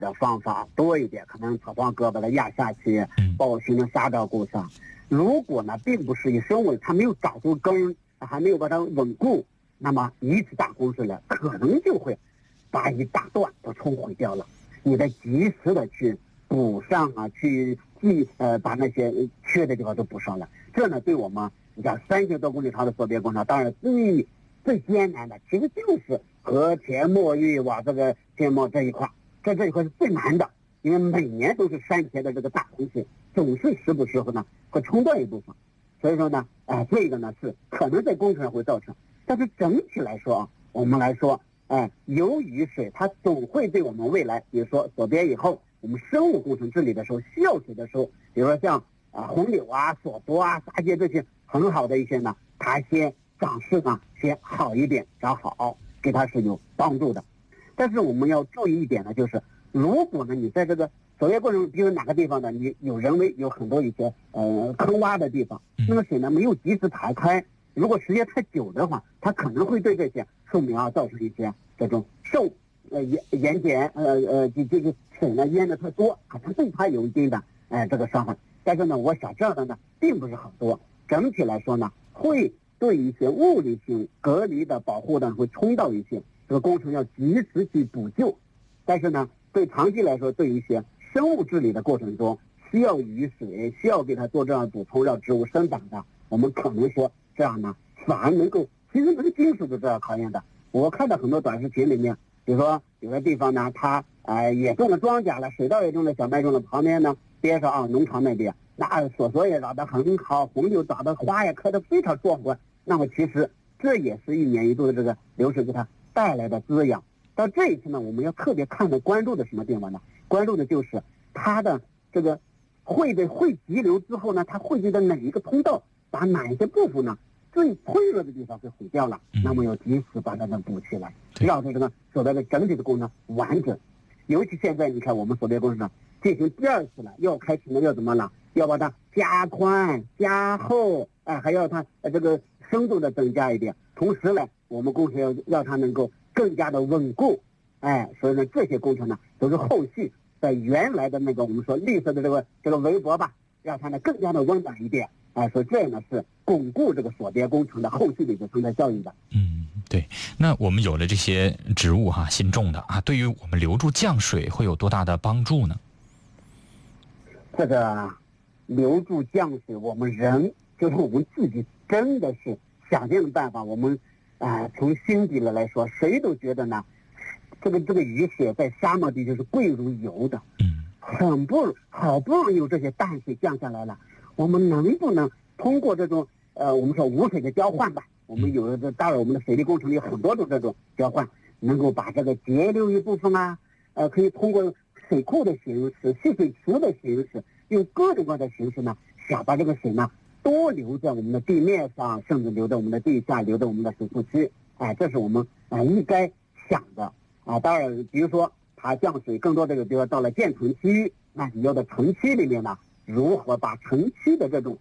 的方法多一点，可能草床哥把它压下去，包括形成沙沼固上。如果呢，并不是以生物它没有长出根，还没有把它稳固，那么一次大洪水来，可能就会把一大段都冲毁掉了。你得及时的去补上啊，去把那些缺的地方都补上了。这呢，对我们你讲3000多公里长的索别工程，当然最艰难的，其实就是和田墨玉往这个田墨这一块，这一块是最难的，因为每年都是山前的这个大洪水，总是时不时呢会冲断一部分，所以说呢，这个呢是可能在工程上会造成，但是整体来说啊，我们来说，由于水它总会对我们未来，比如说索别以后，我们生物工程治理的时候需要水的时候，比如说像红柳啊、索泊啊、沙秸这些很好的一些呢，它先长势呢先好一点，长好，给它是有帮助的。但是我们要注意一点呢，就是如果呢你在这个索别过程中，比如哪个地方呢你有人为有很多一些坑洼的地方，那么水呢没有及时排开，如果时间太久的话，它可能会对这些树苗造成一些这种受盐碱这个水呢淹的太多，可能对它有一定的这个伤害。但是呢，我想这样的呢并不是很多，整体来说呢会对一些物理性隔离的保护呢会冲到一些，这个工程要及时去补救。但是呢，对长期来说，对一些生物治理的过程中需要雨水，需要给它做这样补充，让植物生长的，我们可能说这样呢反而能够，其实这个技术是这样考验的。我看到很多短视频里面，比如说有的地方呢，它也种了庄稼了，水稻也种了，小麦种了，旁边呢边上农场那边，那索也长得很好，红柳长得花也开得非常壮观。那么其实这也是一年一度的这个流水给它带来的滋养。到这一次呢，我们要特别关注的什么地方呢？关注的就是它的这个会急流之后呢，它汇聚的哪一个通道，把哪一些部分呢最脆弱的地方给毁掉了，那么要及时把它们补起来，让这个所谓的整体的工程完整。尤其现在你看我们索别工程呢进行第2次了，要开始呢要怎么了？要把它加宽加厚，还要它这个深度的增加一点，同时呢我们工程要让它能够更加的稳固，所以呢这些工程呢都是后续在原来的那个我们说绿色的这个围脖吧，让它呢更加的温暖一点，所以这呢是巩固这个索别工程的后续的一个生态效应的。 对。那我们有了这些植物新种的对于我们留住降水会有多大的帮助呢？ 这个留住降水，我们人就是我们自己真的是想尽了办法，我们从心底来说，谁都觉得呢这个雨水在沙漠地区是贵如油的，好不容易有这些淡水降下来了，我们能不能通过这种我们说无水的交换吧，我们有的当然我们的水利工程里有很多种这种交换，能够把这个节流一部分可以通过水库的形式、蓄水池的形式，用各种各样的形式呢，想把这个水呢多留在我们的地面上，甚至留在我们的地下，留在我们的水库区，这是我们应该想的当然，比如说它降水更多的，比如说到了建成区，那你要在城区里面呢，如何把城区的这种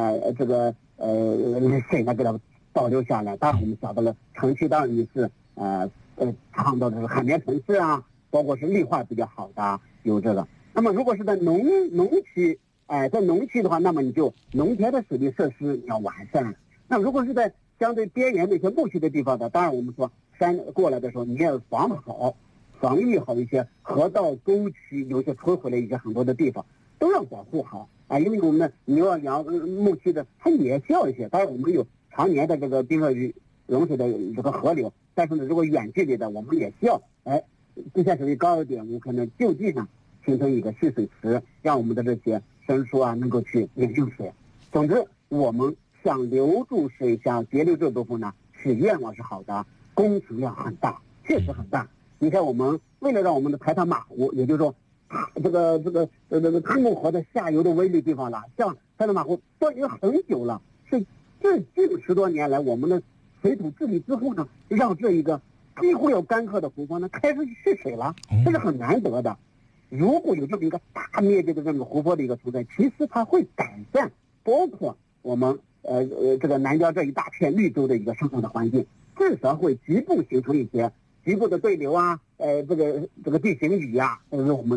水呢给它保留下来？当然我们晓得了，城区当然也是倡导这个海绵城市包括是绿化比较好的有这个。那么如果是在农区，在农区的话，那么你就农田的水利设施你要完善。那如果是在相对边缘的一些牧区的地方呢，当然我们说山过来的时候，你也要防御好一些河道沟渠，有些摧毁了一些很多的地方，都要保护好因为我们的牛羊牧区的它也需要一些，当然我们有常年的这个冰河融水的这个河流，但是呢，如果远距离的，我们也需要地下水位高一点，我们可能就地上形成一个蓄水池，让我们的这些牲畜能够去饮用水。总之，我们想留住水，想节流这部分呢，是愿望是好的，工程量很大，确实很大。你看，我们为了让我们的台塘马湖，也就是说，这个开幕河的下游的微粒地方了，像台塘马湖都已经很久了，是这10多年来，我们的水土治理之后呢，让这一个几乎要干涸的湖泊呢开始蓄水了，这是很难得的。如果有这么一个大面积的这个湖泊的一个存在，其实它会改善包括我们这个南疆这一大片绿洲的一个生活的环境，至少会局部形成一些局部的对流啊，这个地形雨啊，我们